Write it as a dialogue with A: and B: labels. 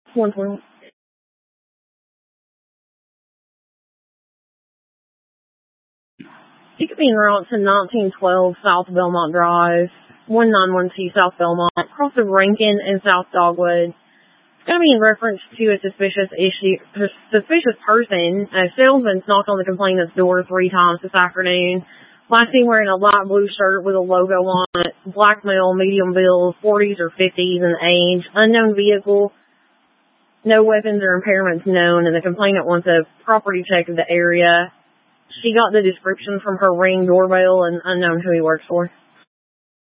A: 121. You could be en route to 1912 South Belmont Drive, 191C South Belmont, across the Rankin and South Dogwood. It's going to be in reference to a suspicious person. A salesman's knocked on the complainant's door 3 times this afternoon. Last seen wearing a light blue shirt with a logo on it. Black male, medium build, 40s or 50s in age. Unknown vehicle. No weapons or impairments known, and the complainant wants a property check of the area. She got the description from her Ring doorbell and unknown who he works for.